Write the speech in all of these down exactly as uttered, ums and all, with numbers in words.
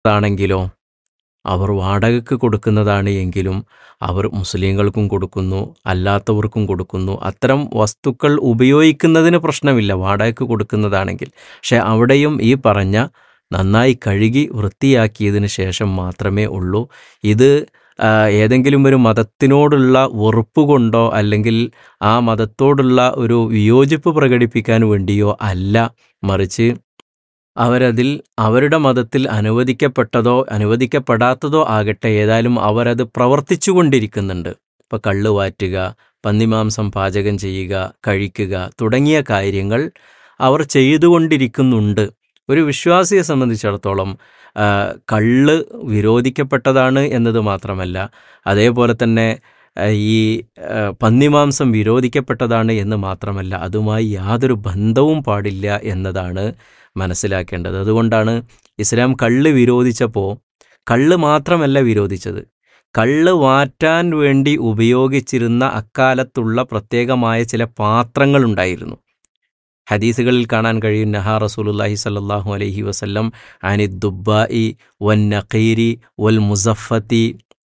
ആണെങ്കിലോ അവർ വാടകയ്ക്ക് കൊടുക്കുന്നതാണ് എങ്കിലും അവർ മുസ്ലിങ്ങൾക്കും കൊടുക്കുന്നു, അല്ലാത്തവർക്കും കൊടുക്കുന്നു. അത്തരം വസ്തുക്കൾ ഉപയോഗിക്കുന്നതിന് പ്രശ്നമില്ല വാടകയ്ക്ക് കൊടുക്കുന്നതാണെങ്കിൽ. പക്ഷെ അവിടെയും ഈ പറഞ്ഞ നന്നായി കഴുകി വൃത്തിയാക്കിയതിന് ശേഷം മാത്രമേ ഉള്ളൂ. ഇത് ആ, ഏതെങ്കിലും ഒരു മതത്തിനോടുള്ള വെറുപ്പ് കൊണ്ടോ അല്ലെങ്കിൽ ആ മതത്തോടുള്ള ഒരു വിയോജിപ്പ് പ്രകടിപ്പിക്കാൻ വേണ്ടിയോ അല്ല, മറിച്ച് അവരതിൽ അവരുടെ മതത്തിൽ അനുവദിക്കപ്പെട്ടതോ അനുവദിക്കപ്പെടാത്തതോ ആകട്ടെ, ഏതായാലും അവരത് പ്രവർത്തിച്ചു കൊണ്ടിരിക്കുന്നുണ്ട്. ഇപ്പോൾ കള്ള് വാറ്റുക, പന്നിമാംസം പാചകം ചെയ്യുക, കഴിക്കുക തുടങ്ങിയ കാര്യങ്ങൾ അവർ ചെയ്തുകൊണ്ടിരിക്കുന്നുണ്ട്. ഒരു വിശ്വാസിയെ സംബന്ധിച്ചിടത്തോളം ആ, കള്ള് വിരോധിക്കപ്പെട്ടതാണ് എന്നത് മാത്രമല്ല, അതേപോലെ തന്നെ ആ, ഈ ആ, പന്നിമാംസം വിരോധിക്കപ്പെട്ടതാണ് എന്ന് മാത്രമല്ല, അതുമായി യാതൊരു ബന്ധവും പാടില്ല എന്നതാണ് മനസ്സിലാക്കേണ്ടത്. അതുകൊണ്ടാണ് ഇസ്ലാം കള്ള് വിരോധിച്ചപ്പോൾ കള്ള് മാത്രമല്ല വിരോധിച്ചത്, കള്ള് വാറ്റാൻ വേണ്ടി ഉപയോഗിച്ചിരുന്ന അക്കാലത്തുള്ള പ്രത്യേകമായ ചില പാത്രങ്ങളുണ്ടായിരുന്നു. ഹദീസുകളിൽ കാണാൻ കഴിയും, നഹാ റസൂലുള്ളാഹി സ്വല്ലല്ലാഹു അലൈഹി വസല്ലം അനി ദുബ്ബാഇ വൻ നഖീരി വൽ മുസഫത്തി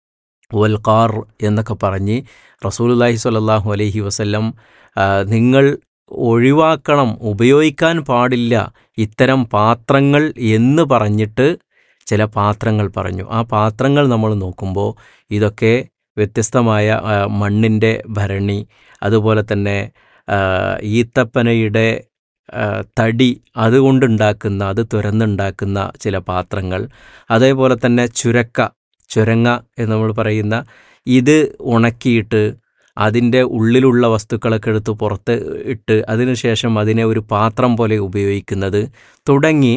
വൽ ഖാർ എന്നൊക്കെ പറഞ്ഞ് റസൂലുള്ളാഹി സ്വല്ലല്ലാഹു അലൈഹി വസല്ലം ആ, നിങ്ങൾ ഒഴിവാക്കണം, ഉപയോഗിക്കാൻ പാടില്ല ഇത്തരം പാത്രങ്ങൾ എന്ന് പറഞ്ഞിട്ട് ചില പാത്രങ്ങൾ പറഞ്ഞു. ആ പാത്രങ്ങൾ നമ്മൾ നോക്കുമ്പോൾ ഇതൊക്കെ വ്യത്യസ്തമായ ആ, മണ്ണിൻ്റെ ഭരണി, അതുപോലെ തന്നെ ആ, ഈത്തപ്പനയുടെ ആ, തടി അതുകൊണ്ടുണ്ടാക്കുന്ന അത് തുരന്നുണ്ടാക്കുന്ന ചില പാത്രങ്ങൾ, അതേപോലെ തന്നെ ചുരക്ക ചുരങ്ങ എന്ന് നമ്മൾ പറയുന്ന ഇത് ഉണക്കിയിട്ട് അതിൻ്റെ ഉള്ളിലുള്ള വസ്തുക്കളൊക്കെ എടുത്ത് പുറത്ത് ഇട്ട് അതിനുശേഷം അതിനെ ഒരു പാത്രം പോലെ ഉപയോഗിക്കുന്നത് തുടങ്ങി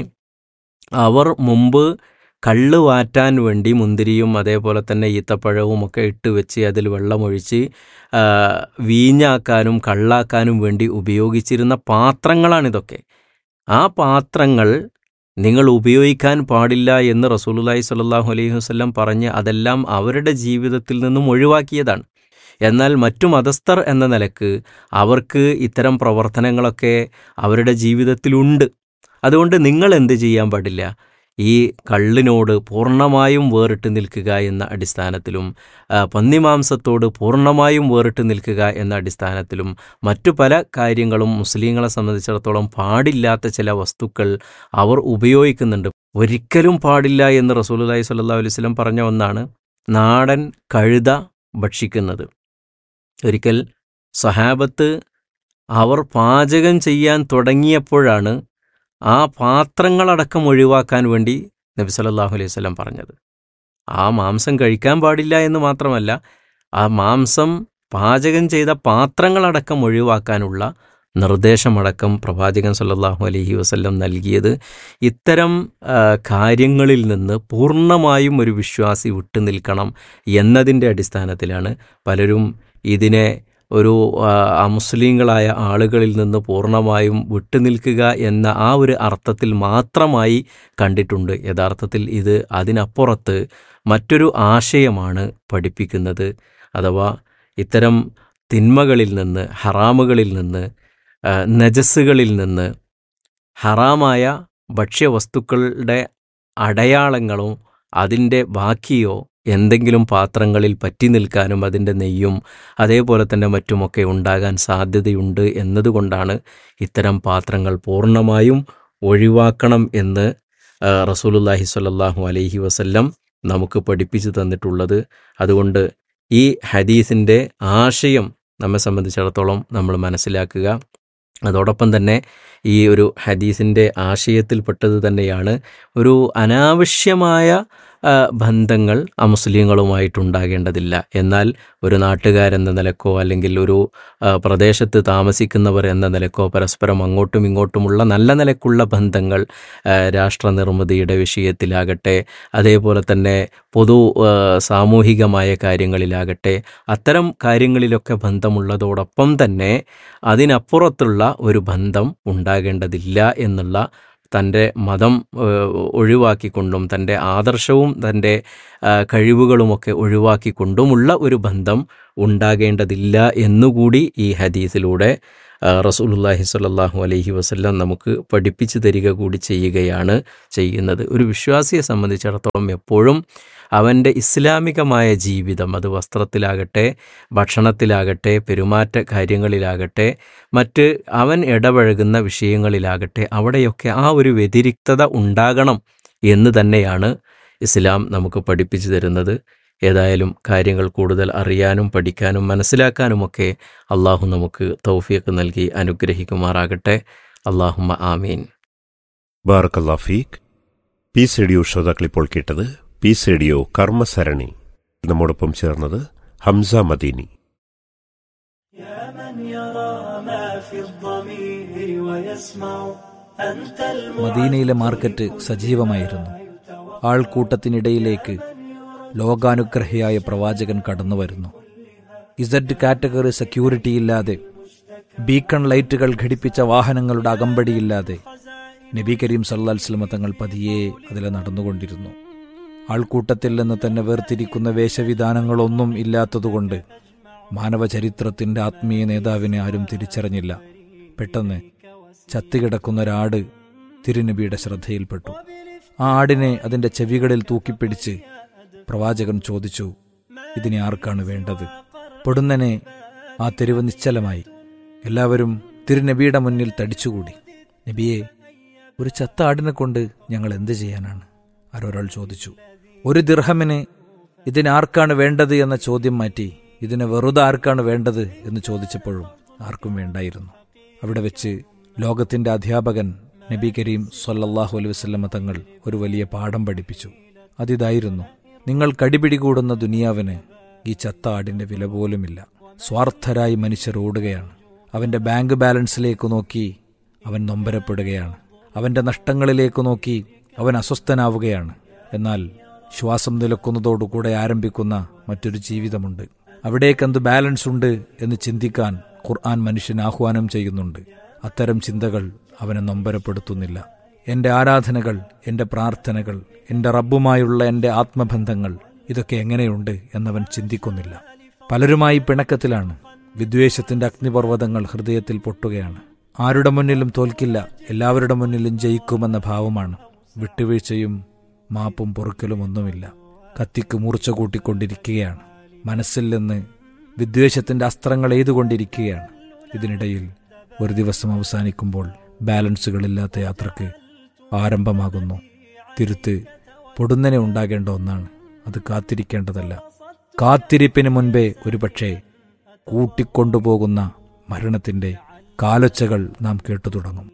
അവർ മുമ്പ് കള്ള് വാറ്റാൻ വേണ്ടി മുന്തിരിയും അതേപോലെ തന്നെ ഈത്തപ്പഴവും ഒക്കെ ഇട്ട് വെച്ച് അതിൽ വെള്ളമൊഴിച്ച് ആ, വീഞ്ഞാക്കാനും കള്ളാക്കാനും വേണ്ടി ഉപയോഗിച്ചിരുന്ന പാത്രങ്ങളാണിതൊക്കെ. ആ പാത്രങ്ങൾ നിങ്ങൾ ഉപയോഗിക്കാൻ പാടില്ല എന്ന് റസൂലുള്ളാഹി സ്വല്ലല്ലാഹു അലൈഹി വസല്ലം പറഞ്ഞ് അതെല്ലാം അവരുടെ ജീവിതത്തിൽ നിന്നും ഒഴിവാക്കിയതാണ്. എന്നാൽ മറ്റു മതസ്ഥർ എന്ന നിലക്ക് അവർക്ക് ഇത്തരം പ്രവർത്തനങ്ങളൊക്കെ അവരുടെ ജീവിതത്തിലുണ്ട്. അതുകൊണ്ട് നിങ്ങൾ എന്ത് ചെയ്യാൻ പാടില്ല, ഈ കള്ളിനോട് പൂർണ്ണമായും വേറിട്ട് നിൽക്കുക എന്ന അടിസ്ഥാനത്തിലും ആ, പന്നിമാംസത്തോട് പൂർണ്ണമായും വേറിട്ട് നിൽക്കുക എന്ന അടിസ്ഥാനത്തിലും മറ്റു പല കാര്യങ്ങളും മുസ്ലിങ്ങളെ സംബന്ധിച്ചിടത്തോളം പാടില്ലാത്ത ചില വസ്തുക്കൾ അവർ ഉപയോഗിക്കുന്നുണ്ട്. ഒരിക്കലും പാടില്ല എന്ന് റസൂലുള്ളാഹി സ്വല്ലല്ലാഹു അലൈഹി വസല്ലം പറഞ്ഞ ഒന്നാണ് നാടൻ കഴുത ഭക്ഷിക്കുന്നത്. ഒരിക്കൽ സ്വഹാബത്ത് അവർ പാചകം ചെയ്യാൻ തുടങ്ങിയപ്പോഴാണ് ആ പാത്രങ്ങളടക്കം ഒഴിവാക്കാൻ വേണ്ടി നബി സല്ലല്ലാഹു അലൈഹി വസല്ലം പറഞ്ഞത്. ആ മാംസം കഴിക്കാൻ പാടില്ല എന്ന് മാത്രമല്ല, ആ മാംസം പാചകം ചെയ്ത പാത്രങ്ങളടക്കം ഒഴിവാക്കാനുള്ള നിർദ്ദേശമടക്കം പ്രവാചകൻ സല്ലല്ലാഹു അലൈഹി വസല്ലം നൽകിയത് ഇത്തരം ആ, കാര്യങ്ങളിൽ നിന്ന് പൂർണ്ണമായും ഒരു വിശ്വാസി വിട്ടുനിൽക്കണം എന്നതിൻ്റെ അടിസ്ഥാനത്തിലാണ് പലരും ഇതിനെ ഒരു ആ, അമുസ്ലിങ്ങളായ ആളുകളിൽ നിന്ന് പൂർണ്ണമായും വിട്ടുനിൽക്കുക എന്ന ആ ഒരു അർത്ഥത്തിൽ മാത്രമായി കണ്ടിട്ടുണ്ട്. യഥാർത്ഥത്തിൽ ഇത് അതിനപ്പുറത്ത് മറ്റൊരു ആശയമാണ് പഠിപ്പിക്കുന്നത്. അഥവാ ഇത്തരം തിന്മകളിൽ നിന്ന്, ഹറാമുകളിൽ നിന്ന്, ആ, നജസ്സുകളിൽ നിന്ന്, ഹറാമായ ഭക്ഷ്യവസ്തുക്കളുടെ അടയാളങ്ങളോ അതിൻ്റെ ബാക്കിയോ എന്തെങ്കിലും പാത്രങ്ങളിൽ പറ്റി നിൽക്കാനും അതിൻ്റെ നെയ്യും അതേപോലെ തന്നെ മറ്റുമൊക്കെ ഉണ്ടാകാൻ സാധ്യതയുണ്ട് എന്നതുകൊണ്ടാണ് ഇത്തരം പാത്രങ്ങൾ പൂർണ്ണമായും ഒഴിവാക്കണം എന്ന് ആ, റസൂലുള്ളാഹി സ്വല്ലല്ലാഹു അലൈഹി വസല്ലം നമുക്ക് പഠിപ്പിച്ചു തന്നിട്ടുള്ളത്. അതുകൊണ്ട് ഈ ഹദീസിൻ്റെ ആശയം നമ്മെ സംബന്ധിച്ചിടത്തോളം നമ്മൾ മനസ്സിലാക്കുക. അതോടൊപ്പം തന്നെ ഈ ഒരു ഹദീസിൻ്റെ ആശയത്തിൽപ്പെട്ടത് തന്നെയാണ് ഒരു അനാവശ്യമായ ആ, ബന്ധങ്ങൾ അമുസ്ലിങ്ങളുമായിട്ടുണ്ടാകേണ്ടതില്ല. എന്നാൽ ഒരു നാട്ടുകാരെന്ന നിലക്കോ അല്ലെങ്കിൽ ഒരു ആ, പ്രദേശത്ത് താമസിക്കുന്നവർ എന്ന നിലക്കോ പരസ്പരം അങ്ങോട്ടും ഇങ്ങോട്ടുമുള്ള നല്ല നിലക്കുള്ള ബന്ധങ്ങൾ ആ, രാഷ്ട്ര നിർമ്മിതിയുടെ വിഷയത്തിലാകട്ടെ, അതേപോലെ തന്നെ പൊതു ആ, സാമൂഹികമായ കാര്യങ്ങളിലാകട്ടെ, അത്തരം കാര്യങ്ങളിലൊക്കെ ബന്ധമുള്ളതോടൊപ്പം തന്നെ അതിനപ്പുറത്തുള്ള ഒരു ബന്ധം ഉണ്ടാകേണ്ടതില്ല എന്നുള്ള തൻ്റെ മതം ഒഴിവാക്കിക്കൊണ്ടും തൻ്റെ ആദർശവും തൻ്റെ കഴിവുകളുമൊക്കെ ഒഴിവാക്കിക്കൊണ്ടുമുള്ള ഒരു ബന്ധം ഉണ്ടാകേണ്ടതില്ല എന്നുകൂടി ഈ ഹദീസിലൂടെ റസൂലുള്ളാഹി സ്വല്ലല്ലാഹു അലൈഹി വസല്ലം നമുക്ക് പഠിപ്പിച്ചു തരിക കൂടി ചെയ്യുകയാണ് ചെയ്യുന്നത്. ഒരു വിശ്വാസിയെ സംബന്ധിച്ചിടത്തോളം എപ്പോഴും അവൻ്റെ ഇസ്ലാമികമായ ജീവിതം, അത് വസ്ത്രത്തിലാകട്ടെ, ഭക്ഷണത്തിലാകട്ടെ, പെരുമാറ്റ കാര്യങ്ങളിലാകട്ടെ, മറ്റ് അവൻ ഇടപഴകുന്ന വിഷയങ്ങളിലാകട്ടെ, അവിടെയൊക്കെ ആ ഒരു വ്യതിരിക്തത ഉണ്ടാകണം എന്ന് തന്നെയാണ് ഇസ്ലാം നമുക്ക് പഠിപ്പിച്ചു തരുന്നത്. ഏതായാലും കാര്യങ്ങൾ കൂടുതൽ അറിയാനും പഠിക്കാനും മനസ്സിലാക്കാനുമൊക്കെ അള്ളാഹു നമുക്ക് തൗഫീഖ് നൽകി അനുഗ്രഹിക്കുമാറാകട്ടെ. അല്ലാഹുമ്മ ആമീൻ. ബാറക്കല്ലാഹു ഫീക്ക്. പീസ് റേഡിയോ ശ്രോതാക്കളിപ്പോൾ കേട്ടത് പീസ് റേഡിയോ കർമ്മസരണി. നമ്മോടൊപ്പം ചേർന്നത് ഹംസ മദീനി. മദീനയിലെ മാർക്കറ്റ് സജീവമായിരുന്നു. ആൾക്കൂട്ടത്തിനിടയിലേക്ക് ലോകാനുഗ്രഹിയായ പ്രവാചകൻ കടന്നുവരുന്നു. ഇസഡ് കാറ്റഗറി സെക്യൂരിറ്റിയില്ലാതെ, ബീക്കൺ ലൈറ്റുകൾ ഘടിപ്പിച്ച വാഹനങ്ങളുടെ അകമ്പടിയില്ലാതെ നബി കരീം സല്ലല്ലാഹു അലൈഹി വസല്ലം തങ്ങൾ പതിയെ അതിലെ നടന്നുകൊണ്ടിരുന്നു. ആൾക്കൂട്ടത്തിൽ നിന്ന് തന്നെ വേർതിരിക്കുന്ന വേഷവിധാനങ്ങളൊന്നും ഇല്ലാത്തതുകൊണ്ട് മാനവചരിത്രത്തിന്റെ ആത്മീയ നേതാവിനെ ആരും തിരിച്ചറിഞ്ഞില്ല. പെട്ടെന്ന് ചത്തുകിടക്കുന്ന ഒരാട് തിരുനബിയുടെ ശ്രദ്ധയിൽപ്പെട്ടു. ആ ആടിനെ അതിന്റെ ചെവികളിൽ തൂക്കിപ്പിടിച്ച് പ്രവാചകൻ ചോദിച്ചു, ഇതിനെ ആർക്കാണ് വേണ്ടത്? പൊടുന്നനെ ആ തെരുവ് നിശ്ചലമായി. എല്ലാവരും തിരുനബിയുടെ മുന്നിൽ തടിച്ചുകൂടി. നബിയെ, ഒരു ചത്ത ആടിനെ കൊണ്ട് ഞങ്ങൾ എന്ത് ചെയ്യാനാണ്? ആരൊരാൾ ചോദിച്ചു. ഒരു ദിർഹമിന് ഇതിനാർക്കാണ് വേണ്ടത് എന്ന ചോദ്യം മാറ്റി ഇതിന് വെറുതെ ആർക്കാണ് വേണ്ടത് എന്ന് ചോദിച്ചപ്പോഴും ആർക്കും വേണ്ടായിരുന്നു. അവിടെ വെച്ച് ലോകത്തിന്റെ അധ്യാപകൻ നബി കരീം സല്ലല്ലാഹു അലൈഹി വസല്ലം തങ്ങൾ ഒരു വലിയ പാഠം പഠിപ്പിച്ചു. അതിതായിരുന്നു, നിങ്ങൾ കടിപിടികൂടുന്ന ദുനിയാവിന് ഈ ചത്ത ആടിന്റെ വില പോലുമില്ല. സ്വാർത്ഥരായി മനുഷ്യർ ഓടുകയാണ്. അവന്റെ ബാങ്ക് ബാലൻസിലേക്ക് നോക്കി അവൻ നൊമ്പരപ്പെടുകയാണ്. അവന്റെ നഷ്ടങ്ങളിലേക്ക് നോക്കി അവൻ അസ്വസ്ഥനാവുകയാണ്. എന്നാൽ ശ്വാസം നിലക്കുന്നതോടുകൂടെ ആരംഭിക്കുന്ന മറ്റൊരു ജീവിതമുണ്ട്. അവിടേക്കെന്ത് ബാലൻസ് ഉണ്ട് എന്ന് ചിന്തിക്കാൻ ഖുർആൻ മനുഷ്യന് ആഹ്വാനം ചെയ്യുന്നുണ്ട്. അത്തരം ചിന്തകൾ അവനെ നൊമ്പരപ്പെടുത്തുന്നില്ല. എൻ്റെ ആരാധനകൾ, എൻ്റെ പ്രാർത്ഥനകൾ, എൻ്റെ റബ്ബുമായുള്ള എൻ്റെ ആത്മബന്ധങ്ങൾ, ഇതൊക്കെ എങ്ങനെയുണ്ട് എന്നവൻ ചിന്തിക്കുന്നില്ല. പലരുമായി പിണക്കത്തിലാണ്. വിദ്വേഷത്തിന്റെ അഗ്നിപർവ്വതങ്ങൾ ഹൃദയത്തിൽ പൊട്ടുകയാണ്. ആരുടെ മുന്നിലും തോൽക്കില്ല, എല്ലാവരുടെ മുന്നിലും ജയിക്കുമെന്ന ഭാവമാണ്. വിട്ടുവീഴ്ചയും മാപ്പും പൊറുക്കലും ഒന്നുമില്ല. കത്തിക്ക് മൂർച്ച കൂട്ടിക്കൊണ്ടിരിക്കുകയാണ്. മനസ്സിൽ നിന്ന് വിദ്വേഷത്തിന്റെ അസ്ത്രങ്ങൾ എയ്തുകൊണ്ടിരിക്കുകയാണ്. ഇതിനിടയിൽ ഒരു ദിവസം അവസാനിക്കുമ്പോൾ ബാലൻസുകളില്ലാത്ത യാത്രക്ക് ആരംഭമാകുന്നു. തിരുത്ത് പൊടുന്നനെ ഉണ്ടാകേണ്ട ഒന്നാണ്. അത് കാത്തിരിക്കേണ്ടതല്ല. കാത്തിരിപ്പിന് മുൻപേ ഒരുപക്ഷെ കൂട്ടിക്കൊണ്ടുപോകുന്ന മരണത്തിന്റെ കാലൊച്ചകൾ നാം കേട്ടു തുടങ്ങും.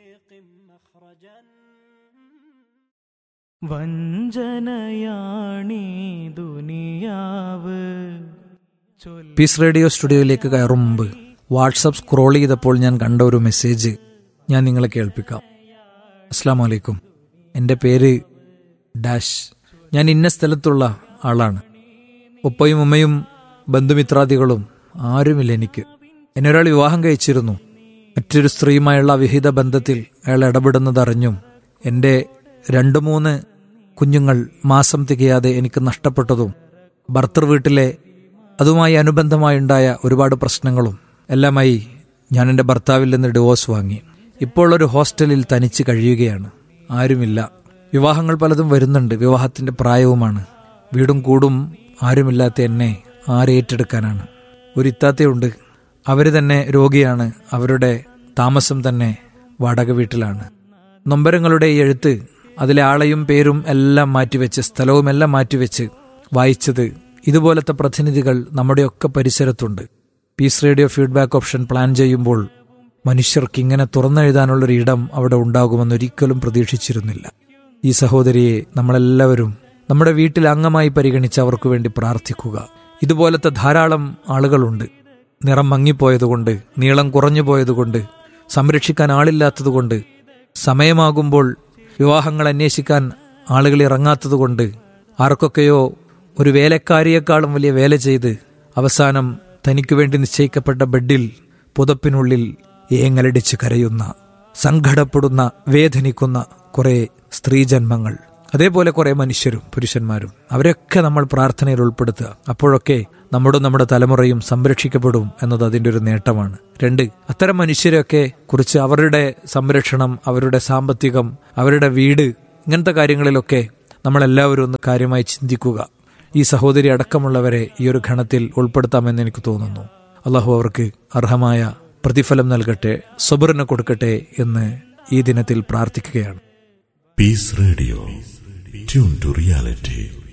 വഞ്ചനയാണീ ദുനിയാവ്. പീസ് റേഡിയോ സ്റ്റുഡിയോയിലേക്ക് കയറും മുമ്പ് വാട്സപ്പ് സ്ക്രോൾ ചെയ്തപ്പോൾ ഞാൻ കണ്ട ഒരു മെസ്സേജ് ഞാൻ നിങ്ങളെ കേൾപ്പിക്കാം. അസ്സലാമു അലൈക്കും, എൻ്റെ പേര് ഡാഷ്. ഞാൻ ഇന്ന സ്ഥലത്തുള്ള ആളാണ്. ഉപ്പയും ഉമ്മയും ബന്ധുമിത്രാദികളും ആരുമില്ല എനിക്ക്. എന്നെ ഒരാൾ വിവാഹം കഴിച്ചിരുന്നു. മറ്റൊരു സ്ത്രീയുമായുള്ള അവിഹിത ബന്ധത്തിൽ അയാൾ ഇടപെടുന്നതറിഞ്ഞും എൻ്റെ രണ്ടു മൂന്ന് കുഞ്ഞുങ്ങൾ മാസം തികയാതെ എനിക്ക് നഷ്ടപ്പെട്ടതും ഭർത്തൃ വീട്ടിലെ അതുമായി അനുബന്ധമായുണ്ടായ ഒരുപാട് പ്രശ്നങ്ങളും എല്ലാമായി ഞാൻ എൻ്റെ ഭർത്താവിൽ നിന്ന് ഡിവോഴ്സ് വാങ്ങി. ഇപ്പോൾ ഒരു ഹോസ്റ്റലിൽ തനിച്ച് കഴിയുകയാണ്. ആരുമില്ല. വിവാഹങ്ങൾ പലതും വരുന്നുണ്ട്. വിവാഹത്തിന്റെ പ്രായവുമാണ്. വീടും കൂടും ആരുമില്ലാത്ത എന്നെ ആരേറ്റെടുക്കാനാണ്? ഒരു ഇത്താത്തയുണ്ട്. അവർ തന്നെ രോഗിയാണ്. അവരുടെ താമസം തന്നെ വാടക വീട്ടിലാണ്. നൊമ്പരങ്ങളുടെ ഈ എഴുത്ത് അതിലെ ആളെയും പേരും എല്ലാം മാറ്റിവെച്ച് സ്ഥലവും എല്ലാം മാറ്റിവെച്ച് വായിച്ചത് ഇതുപോലത്തെ പ്രതിനിധികൾ നമ്മുടെയൊക്കെ പരിസരത്തുണ്ട്. Piece radio feedback option plan ചെയ്യുമ്പോൾ മനുഷ്യർക്ക് ഇങ്ങനെ തുറന്നെഴുതാനുള്ളൊരു ഇടം അവിടെ ഉണ്ടാകുമെന്നൊരിക്കലും പ്രതീക്ഷിച്ചിരുന്നില്ല. ഈ സഹോദരിയെ നമ്മളെല്ലാവരും നമ്മുടെ വീട്ടിൽ അംഗമായി പരിഗണിച്ച് അവർക്ക് വേണ്ടി പ്രാർത്ഥിക്കുക. ഇതുപോലത്തെ ധാരാളം ആളുകളുണ്ട്. നിറം മങ്ങിപ്പോയതുകൊണ്ട്, നീളം കുറഞ്ഞു പോയതുകൊണ്ട്, സംരക്ഷിക്കാൻ ആളില്ലാത്തതുകൊണ്ട്, സമയമാകുമ്പോൾ വിവാഹങ്ങൾ അന്വേഷിക്കാൻ ആളുകൾ ഇറങ്ങാത്തതുകൊണ്ട്, ആർക്കൊക്കെയോ ഒരു വേലക്കാരിയേക്കാളും വലിയ വേല ചെയ്ത് അവസാനം തനിക്കു വേണ്ടി നിശ്ചയിക്കപ്പെട്ട ബെഡിൽ പുതപ്പിനുള്ളിൽ ഏങ്ങലടിച്ച് കരയുന്ന സങ്കടപ്പെടുന്ന, വേദനിക്കുന്ന കുറേ സ്ത്രീജന്മങ്ങൾ, അതേപോലെ കുറേ മനുഷ്യരും പുരുഷന്മാരും, അവരൊക്കെ നമ്മൾ പ്രാർത്ഥനയിൽ ഉൾപ്പെടുത്തുക. അപ്പോഴൊക്കെ നമ്മുടെ നമ്മുടെ തലമുറയും സംരക്ഷിക്കപ്പെടും എന്നത് അതിൻ്റെ ഒരു നേട്ടമാണ്. രണ്ട്, അത്തരം മനുഷ്യരെയൊക്കെ കുറിച്ച് അവരുടെ സംരക്ഷണം, അവരുടെ സാമ്പത്തികം, അവരുടെ വീട്, ഇങ്ങനത്തെ കാര്യങ്ങളിലൊക്കെ നമ്മളെല്ലാവരും ഒന്ന് കാര്യമായി ചിന്തിക്കുക. ഈ സഹോദരി അടക്കമുള്ളവരെ ഈ ഒരു ഘണത്തിൽ ഉൾപ്പെടുത്താമെന്ന് എനിക്ക് തോന്നുന്നു. അള്ളാഹു അവർക്ക് അർഹമായ പ്രതിഫലം നൽകട്ടെ, സബറിന് കൊടുക്കട്ടെ എന്ന് ഈ ദിനത്തിൽ പ്രാർത്ഥിക്കുകയാണ്. Piece radio, tune to reality.